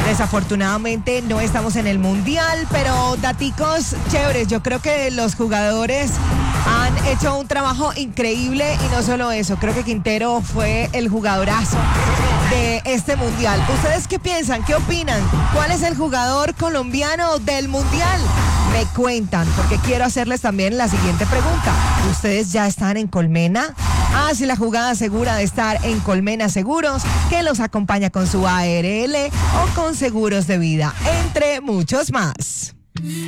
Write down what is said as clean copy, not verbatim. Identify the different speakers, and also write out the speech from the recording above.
Speaker 1: Desafortunadamente no estamos en el Mundial, pero daticos chéveres. Yo creo que los jugadores han hecho un trabajo increíble y no solo eso, creo que Quintero fue el jugadorazo de este Mundial. ¿Ustedes qué piensan? ¿Qué opinan? ¿Cuál es el jugador colombiano del Mundial? Me cuentan, porque quiero hacerles también la siguiente pregunta. ¿Ustedes ya están en Colmena? Hace la jugada segura de estar en Colmena Seguros, que los acompaña con su ARL o con seguros de vida, entre muchos más.